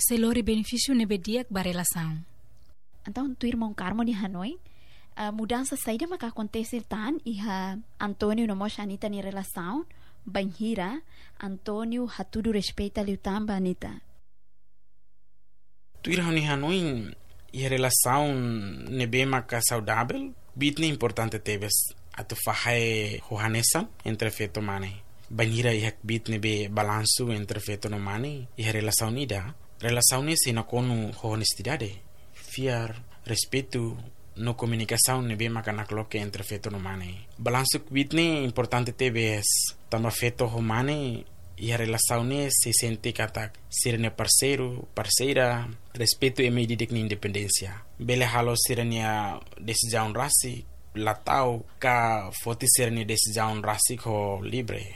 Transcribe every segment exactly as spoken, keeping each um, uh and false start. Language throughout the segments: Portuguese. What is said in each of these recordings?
selori benefício nebe diak ba relação. Então, tu irmão Carmo de Hanoi, a mudança saída mas que acontece tan iha Antônio no mosha Anita ni relação, banhira Antônio hatudo respeita liutamba Anita. Tu irmão ni Hanoi e relação nebe maca saudável, bitne importante teves atu fahai hohanesan entre feto mane. Banhira ihak bit nebe balanço entre feto no mane e relação nida. Relação ni sina konu honestidade, fiar, respeito, no comunicação nebe maca nakloke entre feto no mane. Balanço bitne importante teves tamba feto ho mane e a relação ni se sente katak sirene parceiro, parceira, respeito e medida de independência. Bele halo sirenia decisão rasi latau ka foti sirene decisão rasi ko libre.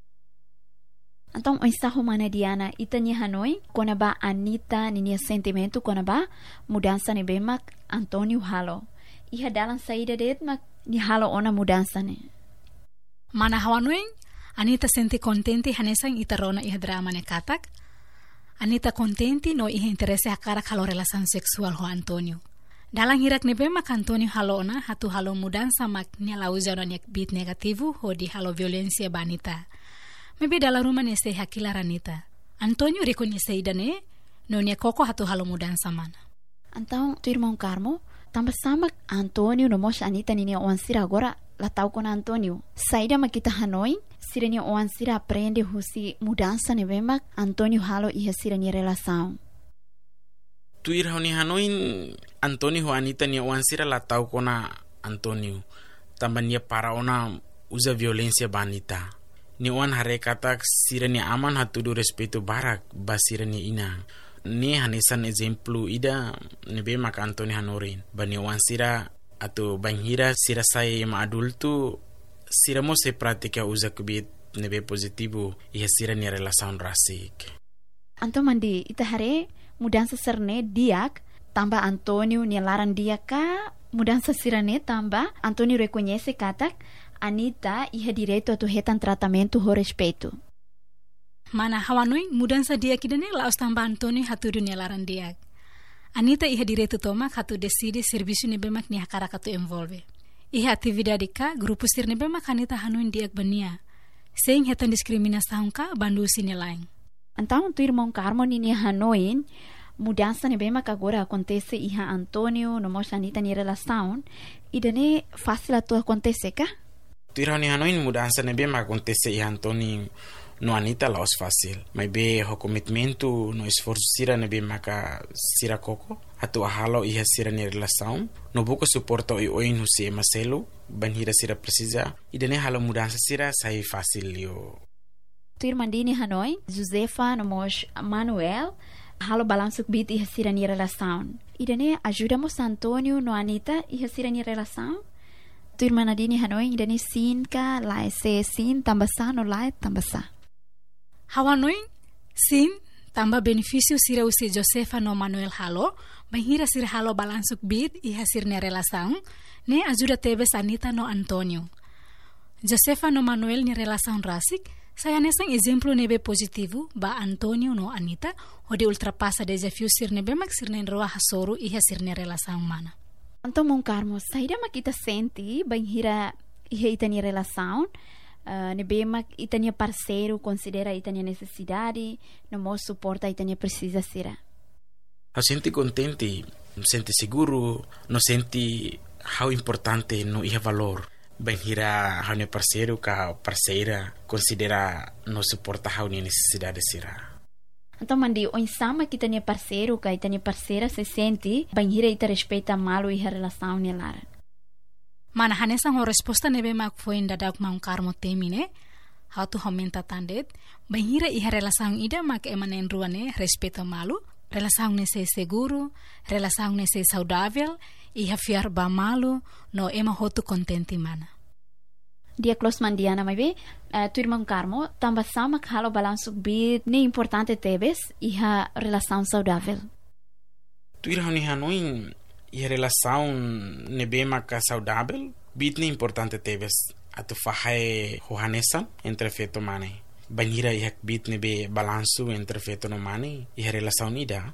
Então, o ensaio mana Diana itanya Hanoi, quando ba Anita ninia sentimento quando ba mudança ne bemak Antônio halo. Iha dalam saída det mak ni halo ona mudança ne. Mana Hanoi, Anita sente contente hanesan itarona iha drama ne katak. Anita contente no iha interesse hakara kalau relação sexual ho Antônio. Dalam hirak ne bemak Antônio halona hatu halo mudança mak nia lauza no nek bit negativo ho di halo violência banita. Mebe dalam rumah nese hakila Anita. Antônio reconhece idane no nia koko hatu halo mudança mana. Então, tu irmão Carmo, tambah sama Antônio no mos Anita ninia oansira agora latau con Antônio. Saída mak kita Hanoi, sirenia oansira aprende husi mudança ne bemak Antônio halo iha sirenia relação. Tu irmão ni Hanoi Antônio ho Anita nia oansira latau kona Antônio. Tambah nia para ona usa violência banita. Ni wan hare katak sirani aman hatudu respeto barak basirani ina. Ni hanesan exemplu ida nebe maka Antônio Hanorin. Bani wan sira atau banhira sira saya ma adulto sira mo se pratica usa kubit nebe positivo iha sirani relação rasik. Anto mandi ita hare mudança serne diak tambah Antônio ni laran dia ka mudança sirane tambah Antônio reconhece katak Anita iha direito a tu retan tratamento ho respeito. Mana Hawanui mudança dia kidane laos tambah Antônio hatu dunia laran dia. Anita iha direito tomak hatu decide serviço ne bemak ni hakara katu envolve. Iha atividade ka grupo sir ne bemak Anita hanuin diak bania. Sem retan discriminação ka bandu sine lain. Então tu irmão Carmo ni Hanoin mudança ne bemak agora acontece iha Antônio no mos Anita ni relação e dane fácil atu acontece ka? Tira ni Hanoi mudança ne bem acontece e Antônio no Anita laos fácil. Mas be o commitmento no esforço sira ne bem maka sira koko atu ahalo iha sira ni relação. No buco suporta o oin husi emaselo banhira sira precisa e dane halo mudança sira sai fácil yo. Tu irmandini Hanoi Josefa no mos Manuel halo balanço bit iha sira ni relação. E dane ajudamos Antônio no Anita iha sira ni relação. Tu irmã Nadine Hanoi dani sin ka lai se sin tambah sa no lai tambah sa. Hawanoi sin tambah benefício sira usi Josefa no Manuel halo, banhira sira halo balansuk bid iha sirne relação, ne ajuda tebes Anita no Antônio. Josefa no Manuel ni relação rasik, saya nesang exemplo nebe positivo ba Antônio no Anita, ode ultrapassa desafio sirne bemak sirne roa hasoru iha sirne relação mana. Então, mon Carmo, saída mak ita senti banhira iha itania relação, uh, nebe mak itania parceiro considera itania necessidade, no mo suporta itania precisa sira. Eu senti contente, senti seguro, no senti how importante no iha valor. Banhira how ne parceiro ka parceira considera no suporta how ne necessidade sira. Então, mandi, o insama que tem parceiro, que tem parceira, se sente, banhira ita respeita malo e a relação nelar. Mana hanesan ho resposta nebe mak foi dadak mau Carmo temine, how to homenta tandet, banhira e a relação ida mak emanen ruane respeito malo, relação nesse seguro, relação nesse saudável, e a fiar ba malo, no ema hotu contente mana. Dia close mandiana mai be uh, tu irmão Carmo tambah sama halo balanço bid nem importante tebes e a relação saudável. Tu irmão ni Hanoi e a relação ne bem maka saudável bid nem importante tebes atu fahai hohanesan entre feto mane. Banhira e bid ne be balanço entre feto no mane e a relação nida.